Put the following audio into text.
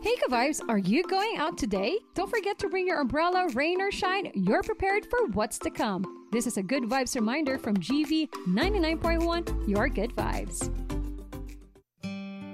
Hey, Good Vibes, are you going out today? Don't forget to bring your umbrella, rain or shine. You're prepared for what's to come. This is a Good Vibes reminder from GV 99.1, your Good Vibes.